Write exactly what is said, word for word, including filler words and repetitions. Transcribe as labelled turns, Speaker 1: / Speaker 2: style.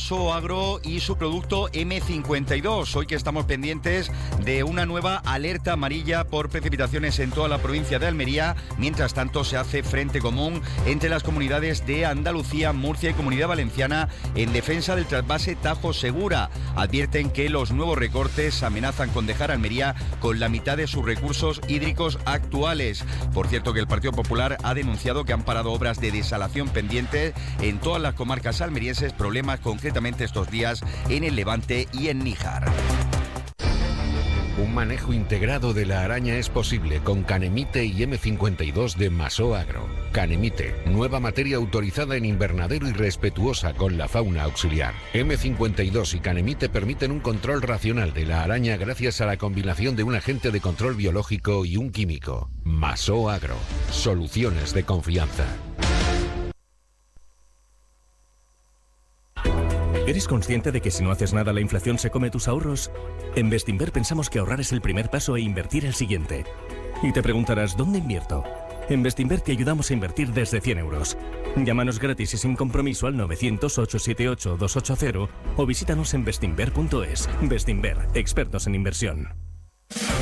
Speaker 1: Maso Agro y su producto eme cincuenta y dos. Hoy que estamos pendientes de una nueva alerta amarilla por precipitaciones en toda la provincia de Almería. Mientras tanto, se hace frente común entre las comunidades de Andalucía, Murcia y Comunidad Valenciana en defensa del trasvase Tajo Segura. Advierten que los nuevos recortes amenazan con dejar a Almería con la mitad de sus recursos hídricos actuales. Por cierto, que el Partido Popular ha denunciado que han parado obras de desalación pendientes en todas las comarcas almerienses, problemas concretamente estos días en el Levante y en Níjar.
Speaker 2: Un manejo integrado de la araña es posible con Canemite y eme cincuenta y dos de Maso Agro. Canemite, nueva materia autorizada en invernadero y respetuosa con la fauna auxiliar. eme cincuenta y dos y Canemite permiten un control racional de la araña gracias a la combinación de un agente de control biológico y un químico. Maso Agro, soluciones de confianza.
Speaker 3: ¿Eres consciente de que si no haces nada la inflación se come tus ahorros? En Bestinver pensamos que ahorrar es el primer paso e invertir el siguiente. Y te preguntarás, ¿dónde invierto? En Bestinver te ayudamos a invertir desde cien euros. Llámanos gratis y sin compromiso al novecientos, ochocientos setenta y ocho, doscientos ochenta o visítanos en bestinver punto es. Bestinver, expertos en inversión.